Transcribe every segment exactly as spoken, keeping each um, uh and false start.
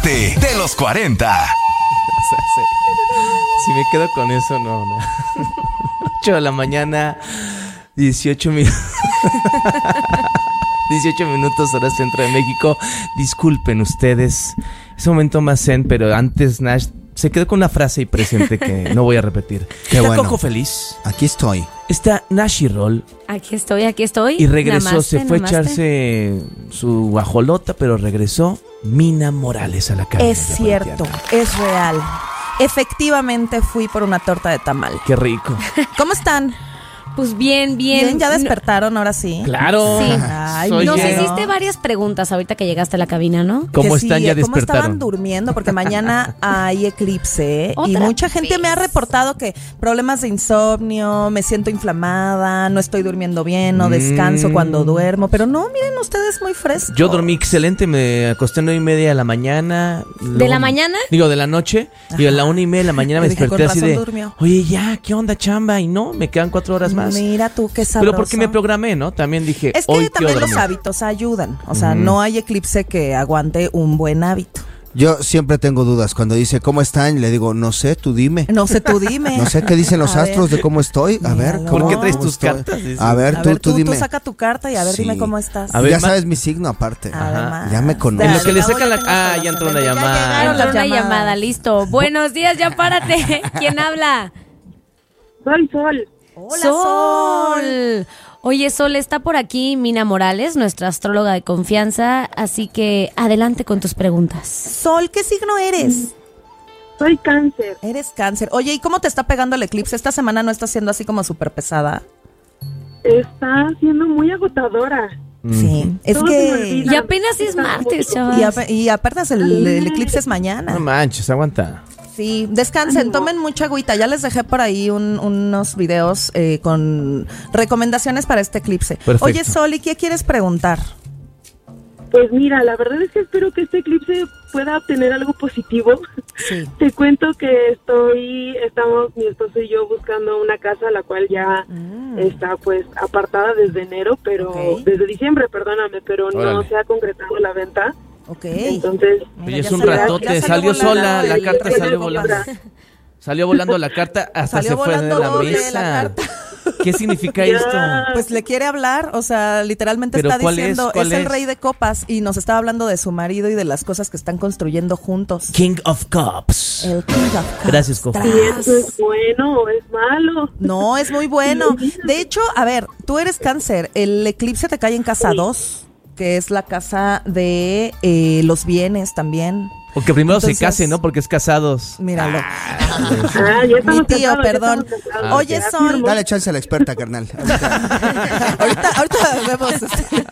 Ríete de los cuarenta. O sea, si, si me quedo con eso, no. no. ocho de la mañana, dieciocho minutos. dieciocho minutos, hora centro de México. Disculpen ustedes. Es un momento más zen, pero antes Nash se quedó con una frase ahí presente que no voy a repetir. Qué Está bueno. Coco feliz. Aquí estoy. Está Nash Roll. Aquí estoy, aquí estoy. Y regresó, Namaste, se fue namaste. a echarse su guajolota, pero regresó Mina Morales a la cabina. Es cierto, es real. Efectivamente fui por una torta de tamal. Qué rico. ¿Cómo están? Pues bien, bien. Bien, ya despertaron ahora sí. Claro. Sí. Ay, Soy Nos yo. hiciste varias preguntas ahorita que llegaste a la cabina, ¿no? ¿Cómo Que están? sí, Ya ¿cómo despertaron. estaban durmiendo? Porque mañana hay eclipse y Otra mucha gente vez. me ha reportado que problemas de insomnio, me siento inflamada, no estoy durmiendo bien, no descanso Mm. cuando duermo. Pero no, miren ustedes muy frescos. Yo dormí excelente, me acosté a nueve y media de la mañana. ¿De luego- la mañana? Digo, de la noche. Y a la una y media de la mañana me Yo dije, desperté con así razón de, durmió. oye, ya, ¿qué onda, chamba? Y no, me quedan cuatro horas más. Mira tú, qué sabroso. Pero porque me programé, ¿no? También dije, Es que hoy quiero también los dormir. hábitos ayudan. O sea, Ujú. no hay eclipse que aguante un buen hábito. Yo siempre tengo dudas. Cuando dice, ¿cómo están? Le digo, no sé, tú dime. No sé, tú dime. No sé qué dicen los A astros ver. de cómo estoy. A ver, Míralo. ¿cómo, ¿Por qué traes cómo tus estoy? cartas? Dices. A ver, A tú, ver, tú, tú, dime. tú saca tu carta y a ver, Sí. dime cómo estás. A ver, ya ma- sabes mi signo aparte. Además. Ya me conoces. En lo que le Dale, sacan la... ahora tengo Ah, todas ya entró las una llamadas. Ya llamada. llegaron Entró las una llamadas. llamada, listo. Buenos días, ya párate. ¿Quién habla? Soy Sol. Hola, Sol. Oye, Sol, está por aquí Mina Morales, nuestra astróloga de confianza, así que adelante con tus preguntas. Sol, ¿qué signo eres? Soy Cáncer. Eres Cáncer. Oye, ¿y cómo te está pegando el eclipse? Esta semana no está siendo así como súper pesada. Está siendo muy agotadora. Sí. Es Todo se me que... olvida. Y apenas es martes, Y, chavas. ap- y apenas el, el eclipse es No mañana. manches, aguanta. Sí, descansen, tomen mucha agüita. Ya les dejé por ahí un- unos videos eh, con recomendaciones para este eclipse. Perfecto. Oye, Sol, ¿y qué quieres preguntar? Pues mira, la verdad es que espero que este eclipse pueda obtener algo positivo. Sí. Te cuento que estoy, estamos, mi esposo y yo buscando una casa, la cual ya Mm. está pues apartada desde enero, pero Ok. desde diciembre, perdóname, pero no Órale. se ha concretado la venta. Ok. Entonces, Mira, Oye, es ya un salió- ratote, ya salió sola, volando la el- carta el- salió volando. Salió volando la carta, hasta Salió se fue de volando la doble mesa. la carta. ¿Qué significa Ya. esto? Pues le quiere hablar, o sea, literalmente ¿Pero está cuál es? diciendo, es, ¿Cuál el es? rey de copas y nos estaba hablando de su marido y de las cosas que están construyendo juntos. King of Cups. El King of Cups. Gracias, Coco. Tras. si eso es bueno o es malo. No, es muy bueno. De hecho, a ver, tú eres Cáncer, el eclipse te cae en casa dos, que es la casa de eh, los bienes también. Porque primero Entonces- se case, ¿no? Porque es casados. Míralo. Ah, ya estamos Mi tío, casados, ya perdón. estamos casados. Ah, Oye, Ya Sol. firmo. Dale chance a la experta, carnal. ahorita, ahorita vemos este,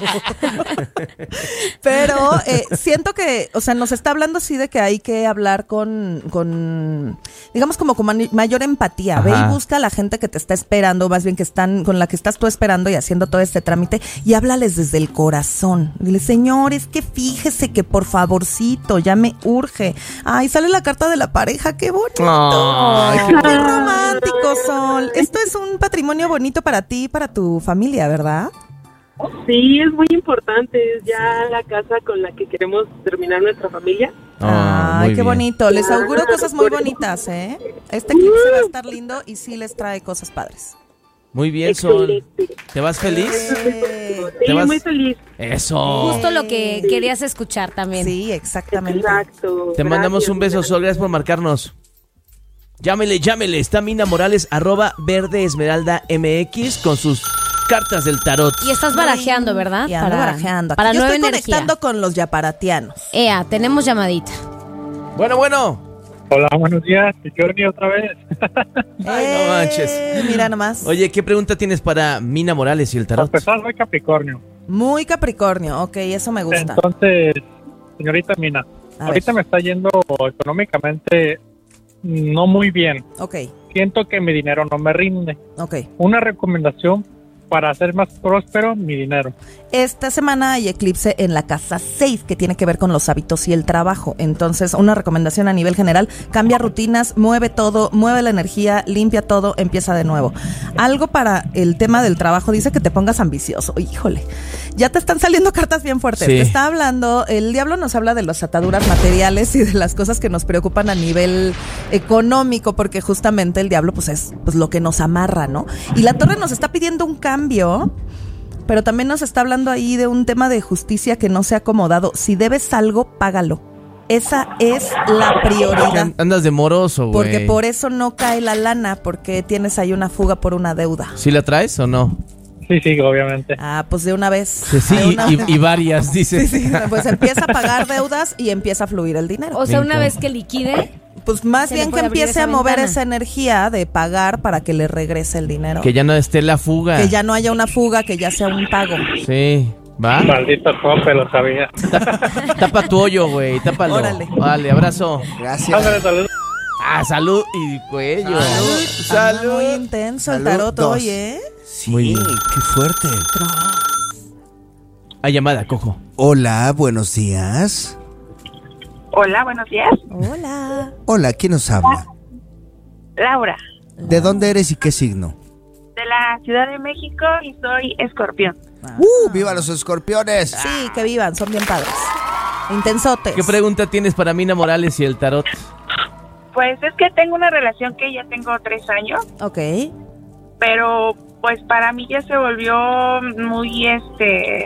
pero eh, siento que, o sea, nos está hablando así de que hay que hablar con, con digamos como con mani- mayor empatía. Ajá. Ve y busca a la gente que te está esperando, más bien que están, con la que estás tú esperando y haciendo todo este trámite, y háblales desde el corazón. Dile, señor, es que fíjese que por favorcito, ya me urge. Ay, sale la carta de la pareja, qué bonito. Ay, qué Qué romántico, Sol. Esto es un patrimonio bonito para ti y para tu familia, ¿verdad? Sí, es muy importante. Es ya la casa con la que queremos terminar nuestra familia. Ah, Ay, muy qué bien. bonito. Les auguro cosas muy bonitas, ¿eh? Este eclipse va a estar lindo y sí les trae cosas padres. Muy bien, Sol. Excelente. ¿Te vas feliz? Eh, Sí, ¿Te vas? muy feliz. Eso. Justo lo que querías escuchar también. sí, exactamente. Exacto. Te mandamos Gracias, un beso, Sol. Gracias por marcarnos. Llámele, llámele. Está Mina Morales, arroba verde esmeralda mx con sus cartas del tarot. Y estás barajeando, ¿verdad? Y ando barajeando. Aquí Para yo nueva estoy energía. conectando con los yaparatianos. Ea, tenemos llamadita. Bueno, bueno. Hola, buenos días. Journey otra vez. Ay, no manches. Eh, Mira nomás. Oye, ¿qué pregunta tienes para Mina Morales y el Para tarot? empezar, soy Capricornio. Muy Capricornio. Ok, eso me gusta. Entonces, señorita Mina, A ahorita ver. me está yendo económicamente no muy bien. Ok, Siento que mi dinero no me rinde. ok. Una recomendación para hacer más próspero mi dinero. Esta semana hay eclipse en la casa seis, que tiene que ver con los hábitos y el trabajo. Entonces, una recomendación a nivel general: cambia rutinas, mueve todo, mueve la energía, limpia todo, empieza de nuevo. Algo para el tema del trabajo, dice que te pongas ambicioso. Híjole, ya te están saliendo cartas bien fuertes. Sí. Te está hablando, el diablo nos habla de las ataduras materiales y de las cosas que nos preocupan a nivel económico, porque justamente el diablo pues es pues lo que nos amarra, ¿no? Y la torre nos está pidiendo un cambio, pero también nos está hablando ahí de un tema de justicia que no se ha acomodado. Si debes algo, págalo. Esa es la prioridad. Andas de moroso, güey. Porque por eso no cae la lana, porque tienes ahí una fuga por una deuda. ¿Sí la traes o no? Sí, sí, obviamente. Ah, pues de una vez. Sí, sí, De una y, vez. y varias, dice. Sí, sí, pues empieza a pagar deudas y empieza a fluir el dinero. O sea, Me una encanta. vez que liquide, Pues más Se le bien que puede abrir empiece esa a mover ventana. esa energía de pagar para que le regrese el dinero. Que ya no esté la fuga. Que ya no haya una fuga, que ya sea un pago. Sí, ¿va? Maldito tope, lo sabía. Tapa tu hoyo, güey, tápalo. Órale. Vale, abrazo. Gracias. Ándale, salud. Ah, salud y cuello. Anda muy intenso el Salud, tarot dos. hoy, ¿eh? Sí, Muy bien. qué fuerte. Hay llamada, cojo. Hola, buenos días. Hola, buenos días. Hola. Hola, ¿quién nos habla? Laura, ¿De dónde eres y qué signo? de la Ciudad de México y soy escorpión. ¡Uh! ¡Viva los escorpiones! Sí, que vivan, son bien padres. Intensotes. ¿Qué pregunta tienes para Mina Morales y el tarot? Pues es que tengo una relación que ya tengo tres años, Ok. pero pues para mí ya se volvió muy, este,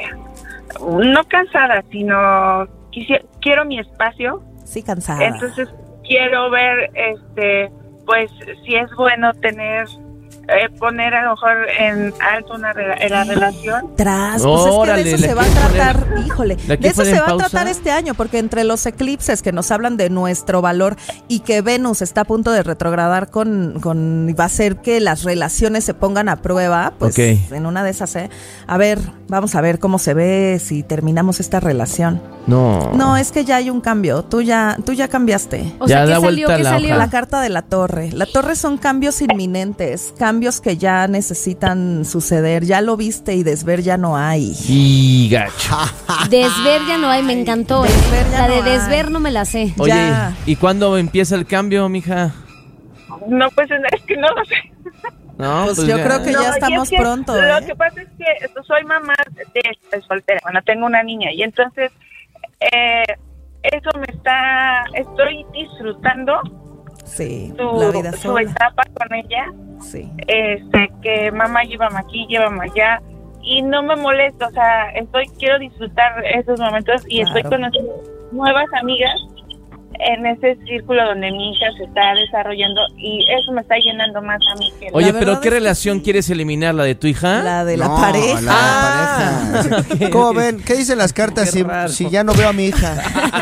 no cansada, sino quisi- quiero mi espacio. Sí, cansada. Entonces quiero ver, este, pues si es bueno tener, eh, poner a lo mejor en alto una re- la relación. Tras, pues Órale, es que de eso ¿la se va a quieres tratar, poner- híjole, la de quieres eso poner se en va a pausa? tratar este año, porque entre los eclipses que nos hablan de nuestro valor y que Venus está a punto de retrogradar con, con va a hacer que las relaciones se pongan a prueba, pues Ok. en una de esas, ¿eh? A ver, vamos a ver cómo se ve si terminamos esta relación. No. No, es que ya hay un cambio, tú ya, tú ya cambiaste. o Ya sea, ¿qué da salió? vuelta ¿Qué la salió? hoja. La carta de la torre. La torre son cambios inminentes, cambios que ya necesitan suceder. Ya lo viste y desver ya no hay. Y gacho. Desver ya no hay, me encantó. ¿eh? Desver ya La no de hay. desver no me la sé. Oye, Ya. ¿y cuándo empieza el cambio, mija? No, pues es que no lo sé. No, Pues yo creo que No, ya y es estamos que pronto, Lo ¿eh? que pasa es que soy mamá de, de soltera, bueno, tengo una niña y entonces eh, eso me está, estoy disfrutando Sí, su, la vida su sola. etapa con ella, Sí. este, que mamá llévame aquí, llévame allá y no me molesta, o sea, estoy, quiero disfrutar esos momentos y Claro. estoy conociendo nuevas amigas en ese círculo donde mi hija se está desarrollando y eso me está llenando más a mí que Oye, La pero verdad ¿qué es que relación sí. quieres eliminar? ¿La de tu hija? La de la No, pareja. la de Ah. la pareja. Ok, ¿Cómo ok. ven? ¿Qué dicen las cartas Qué si, raro. si ya no veo a mi hija?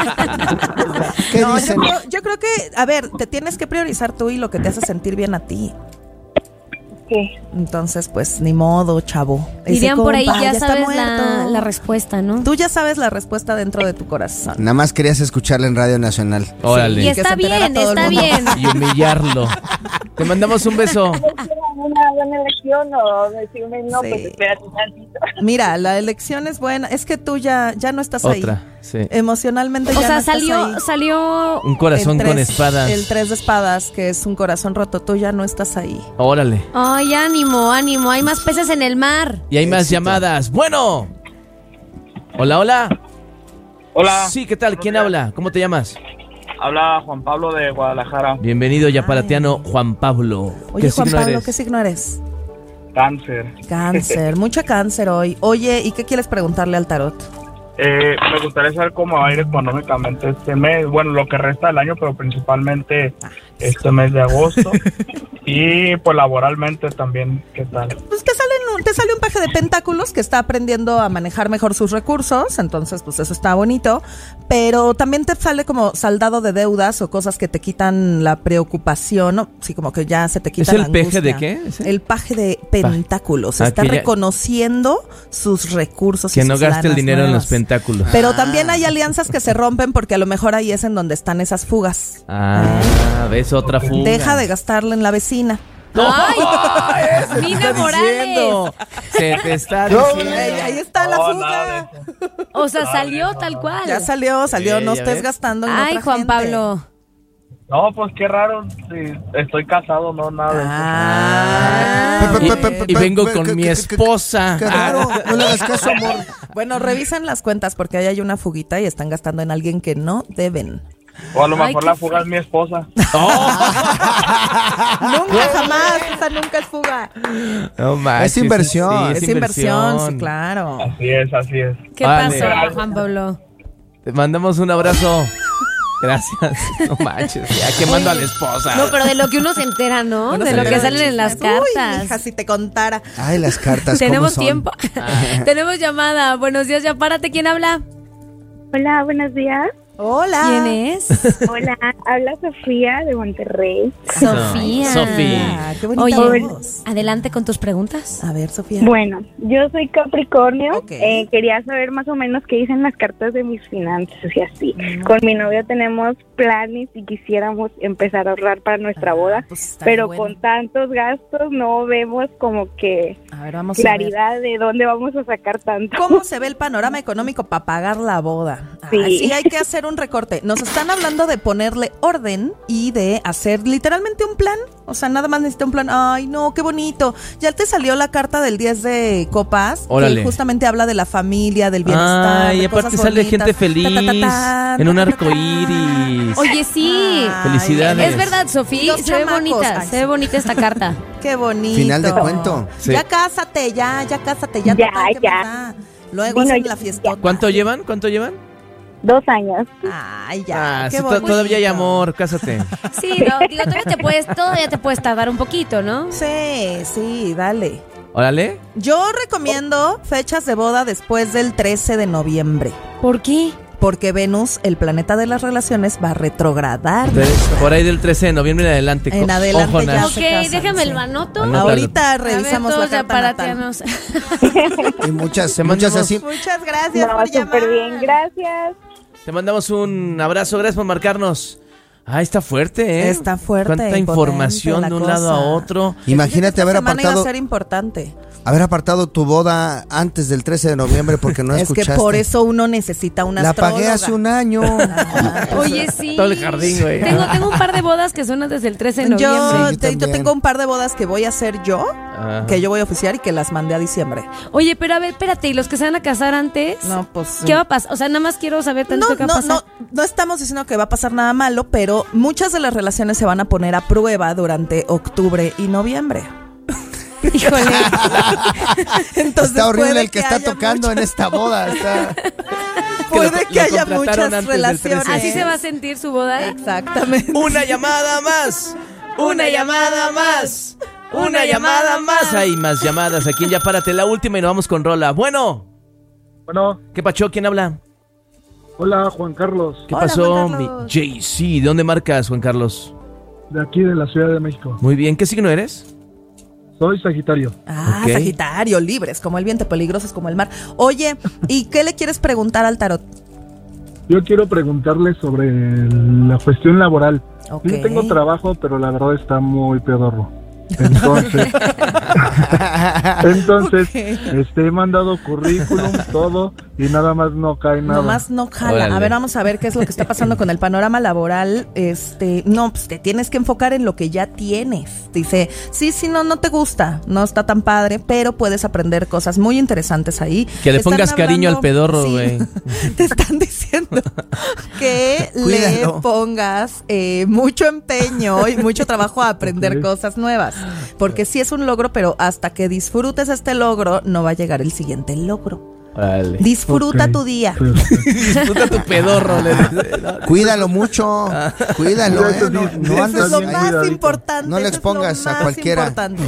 ¿Qué No, yo dicen? creo, yo creo que, a ver, te tienes que priorizar tú y lo que te hace sentir bien a ti. Sí. Entonces, pues, ni modo, chavo. Ese Dirían por ahí, compa ya está sabes la, muerto. la respuesta, ¿no? Tú ya sabes la respuesta dentro de tu corazón. Nada más querías escucharla en Radio Nacional. Órale. Y que está se enterara bien, todo el está mundo. bien. Y humillarlo. Te mandamos un beso. ¿Una buena elección o decirme no, Sí. pues espérate tantito? Mira, la elección es buena. Es que tú ya, ya no estás ahí. Otra, sí. Emocionalmente O ya no sea, estás salió, ahí. salió. Un corazón El con tres- espadas. El tres de espadas, que es un corazón roto. Tú ya no estás ahí. Órale. Ay, ánimo, ánimo. Hay más peces en el mar. Y hay más Éxito. llamadas. Bueno. Hola, hola. Hola, Sí, ¿qué tal? ¿Quién habla? ¿Cómo te llamas? habla Juan Pablo de Guadalajara. Bienvenido, yaparatiano Juan Pablo. Oye, ¿Qué Juan signo Pablo, eres? ¿qué signo eres? Cáncer. Cáncer, mucho cáncer hoy. Oye, ¿y qué quieres preguntarle al tarot? Eh, me gustaría saber cómo va a ir económicamente este mes, bueno, lo que resta del año, pero principalmente este mes de agosto. Y pues laboralmente también, ¿qué tal? Pues te, salen un- te sale un paje de pentáculos que está aprendiendo a manejar mejor sus recursos, entonces pues eso está bonito, pero también te sale como saldado de deudas o cosas que te quitan la preocupación, ¿no? Sí, como que ya se te quita ¿Es la el peje angustia. de qué? ¿Ese? El paje de pentáculos, Ah, está que ya- reconociendo sus recursos Que y no sus gaste el lanas dinero en los nuevas. pentáculos. Pero también hay alianzas que se rompen porque a lo mejor ahí es en donde están esas fugas. Ah, ves otra fuga. Deja de gastarle en la vecina. ¡Ay! Se te Mina está diciendo. Se te está No, diciendo. Ahí, ahí está la No, nada fuga. de eso. O sea, salió tal cual. Ya salió, salió, Sí, no ya estés ves. gastando en Ay, otra Juan gente. Pablo. No, pues qué raro. Sí, estoy casado, no, nada de eso. Ah, Y, Pe- pe- pe- y pe- vengo pe- con que- mi que- que- esposa. Qué raro, no le hagas caso, amor. bueno, revisen las cuentas porque ahí hay una fuguita y están gastando en alguien que no deben. O a lo Ay, mejor qué la fuga es mi esposa. Nunca jamás, esa nunca es fuga. No manches, Es inversión. Es inversión, sí, claro. Así es, así es. ¿Qué Vale. pasó, Juan Pablo? Te mandamos un abrazo. Gracias. No manches, ya quemando a la esposa. No, pero de lo que uno se entera, ¿no? Bueno, de se lo que entera salen en las chismes. Uy, cartas. hija, si te contara. Ay, las cartas, ¿cómo Tenemos son? tiempo. Tenemos llamada. Buenos días, ya párate. ¿Quién habla? Hola, buenos días. Hola. ¿Quién es? Hola, habla Sofía de Monterrey. Sofía. Sofía. Ah, qué bonita Oye, voz. adelante con tus preguntas. A ver, Sofía. Bueno, yo soy Capricornio. Ok. Eh, quería saber más o menos qué dicen las cartas de mis finanzas y así. Con mi novio tenemos planes y quisiéramos empezar a ahorrar para nuestra Ah, boda, pues está pero bueno. con tantos gastos no vemos como que A ver, vamos a ver. claridad de dónde vamos a sacar tanto. ¿Cómo se ve el panorama económico para pagar la boda? Ah, Sí. sí, hay que hacer un recorte. Nos están hablando de ponerle orden y de hacer literalmente un plan. O sea, nada más necesita un plan. Ay, no, qué bonito. Ya te salió la carta del diez de copas, Órale. que justamente habla de la familia, del bienestar. Ay, de y aparte cosas sale bonitas. gente feliz Ta, ta, ta, tan, en un ta, ta, arco ta. iris. Oye, sí. Ay, Felicidades. Es verdad, Y Sofía. los Se ve chamacos. bonita. Ay, Se ve sí. bonita esta carta. Qué bonito. Final de cuento. Sí. Ya cásate, ya, ya cásate, ya. Ya, total, ¿qué ya. más da? Luego Vino hacen ya, la fiesta. ¿Cuánto llevan? ¿Cuánto llevan? Dos años. Ay, ya. Ah, qué sí, to- bonito. todavía hay amor, cásate. Sí, no, digo, todavía te puedes, todavía te puedes tardar un poquito, ¿no? Sí, sí, dale. Órale. Yo recomiendo fechas de boda después del trece de noviembre, ¿Por qué? porque Venus, el planeta de las relaciones, va a retrogradar. Entonces, por ahí del trece de noviembre en adelante. En Co- adelante Ojo, ya. Nash. Ok, se casan, déjame sí. el anoto. Anótalo. Ahorita revisamos A ver, la todos ya carta natal. parateamos. Y muchas, Te muchas mandamos- así. Muchas gracias No, por súper llamar. bien, gracias. Te mandamos un abrazo, gracias por marcarnos. Ah, está fuerte, ¿eh? Está fuerte, Cuánta imponente información la de un lado a cosa. otro. Imagínate Esta haber semana iba apartado, a ser importante. haber apartado tu boda antes del trece de noviembre porque no es escuchaste. que por eso uno necesita una La astróloga. pagué hace un año. Ah, Oye, sí. Todo el jardín, güey. Tengo, tengo un par de bodas que son desde el trece de noviembre. Yo, Sí, yo te- yo también. tengo un par de bodas que voy a hacer yo, Ajá. que yo voy a oficiar y que las mandé a diciembre. Oye, pero a ver, espérate, ¿y los que se van a casar antes? No, pues... ¿Qué va a pasar? O sea, nada más quiero saber tanto No, qué va a no, pasar. no, no estamos diciendo que va a pasar nada malo, pero muchas de las relaciones se van a poner a prueba durante octubre y noviembre. Híjole. Entonces, Está horrible puede el que, está haya tocando en esta boda. Está... Puede lo- que lo haya contrataron muchas antes del relaciones. trece. Así se va a sentir su boda. Exactamente. Una llamada más. Una llamada más. Una llamada más. Hay más llamadas. Aquí en Ya Párate, la última y nos vamos con rola. Bueno, Bueno, ¿qué pacho? ¿Quién habla? hola Juan Carlos, ¿Qué Hola, pasó, Juan mi Carlos. J C? ¿De dónde marcas, Juan Carlos? de aquí de la Ciudad de México. Muy bien. ¿Qué signo eres? Soy Sagitario. Ah, Ok. Sagitario, libres, como el viento, peligrosos como el mar. Oye, ¿y qué le quieres preguntar al tarot? Yo quiero preguntarle sobre la cuestión laboral. Ok. Yo tengo trabajo, pero la verdad está muy pedorro. Entonces, entonces Ok. este, he mandado currículum, todo, y nada más no cae nada. Nomás no jala. Órale. A ver, vamos a ver qué es lo que está pasando con el panorama laboral. Este, no, pues te tienes que enfocar en lo que ya tienes. Dice, sí, sí, no, no te gusta, no está tan padre, pero puedes aprender cosas muy interesantes ahí. Que le Te están pongas cariño al pedorro, sí. güey. Te están diciendo que le Cuídalo. pongas eh, mucho empeño y mucho trabajo a aprender Ok. cosas nuevas. Porque sí es un logro, pero hasta que disfrutes este logro, no va a llegar el siguiente logro. Órale. Disfruta Ok. tu día. Perfecto. Disfruta tu pedorro. le dice. No, Cuídalo mucho. Cuídalo, ¿eh? No, no Eso Eso andes es lo bien más cuidadito. importante. No le eso es lo expongas a más cualquiera. importante.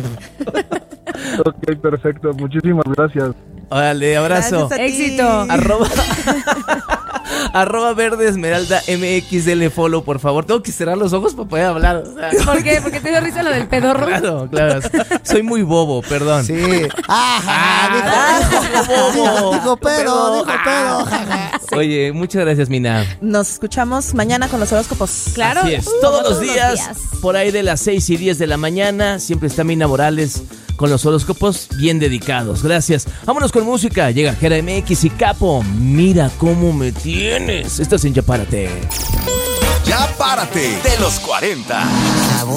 Ok, perfecto. Muchísimas gracias. Órale, abrazo. Gracias a ti. Éxito. Arroba, arroba verde esmeralda M X, dele follow, por favor. Tengo que cerrar los ojos para poder hablar. O sea, ¿Por qué? Porque te dio risa lo del pedorro. claro, claro. Soy muy bobo, perdón. Sí. Ajá, dijo, dijo, bobo. Dijo pedo, dijo pedo. Oye, muchas gracias, Mina. Nos escuchamos mañana con los horóscopos. Claro. Así es, todos los días, por ahí de las seis y diez de la mañana, siempre está Mina Morales con los horóscopos bien dedicados. Gracias. Vámonos con música. Llega Jera M X y Capo. Mira cómo me tienes. Estás en Ya Párate. Ya Párate de los cuarenta.